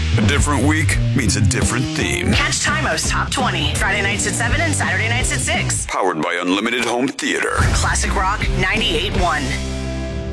A different week means a different theme. Catch Timo's Top 20, Friday nights at 7 and Saturday nights at 6. Powered by Unlimited Home Theater. Classic Rock 98.1.